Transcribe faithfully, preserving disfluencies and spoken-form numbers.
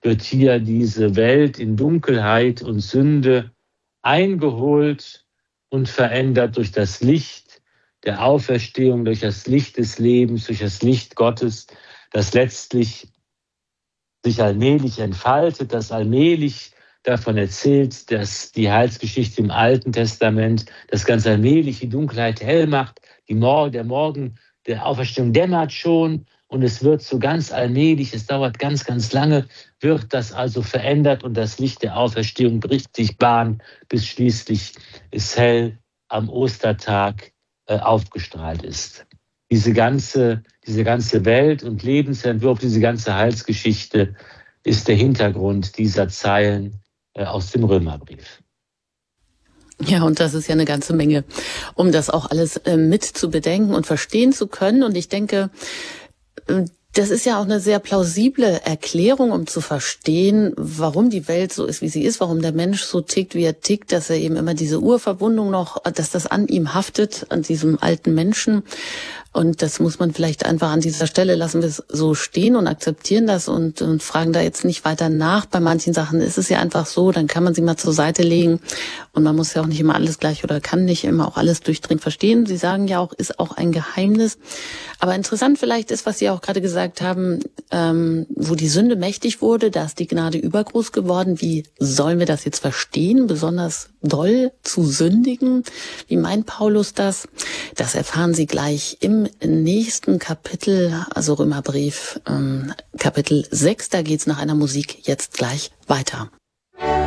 wird hier diese Welt in Dunkelheit und Sünde eingeholt und verändert durch das Licht der Auferstehung, durch das Licht des Lebens, durch das Licht Gottes, das letztlich sich allmählich entfaltet, das allmählich davon erzählt, dass die Heilsgeschichte im Alten Testament das ganz allmählich die Dunkelheit hell macht. Die Mor- der Morgen der Auferstehung dämmert schon und es wird so ganz allmählich, es dauert ganz, ganz lange, wird das also verändert und das Licht der Auferstehung bricht sich Bahn, bis schließlich es hell am Ostertag äh, aufgestrahlt ist. Diese ganze, diese ganze Welt und Lebensentwurf, diese ganze Heilsgeschichte ist der Hintergrund dieser Zeilen äh, aus dem Römerbrief. Ja, und das ist ja eine ganze Menge, um das auch alles äh, mit zu bedenken und verstehen zu können. Und ich denke, äh, das ist ja auch eine sehr plausible Erklärung, um zu verstehen, warum die Welt so ist, wie sie ist, warum der Mensch so tickt, wie er tickt, dass er eben immer diese Urverbindung noch, dass das an ihm haftet, an diesem alten Menschen. Und das muss man vielleicht einfach an dieser Stelle, lassen wir es so stehen und akzeptieren das und, und fragen da jetzt nicht weiter nach. Bei manchen Sachen ist es ja einfach so, dann kann man sie mal zur Seite legen und man muss ja auch nicht immer alles gleich oder kann nicht immer auch alles durchdringend verstehen. Sie sagen ja auch, ist auch ein Geheimnis. Aber interessant vielleicht ist, was Sie auch gerade gesagt haben, ähm, wo die Sünde mächtig wurde, da ist die Gnade übergroß geworden. Wie sollen wir das jetzt verstehen, besonders doll zu sündigen? Wie meint Paulus das? Das erfahren Sie gleich im nächsten Kapitel, also Römerbrief, ähm, Kapitel sechs. Da geht's nach einer Musik jetzt gleich weiter.